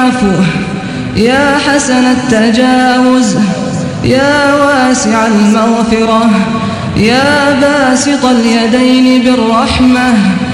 العفو يا حسن التجاوز يا واسع المغفرة يا باسط اليدين بالرحمة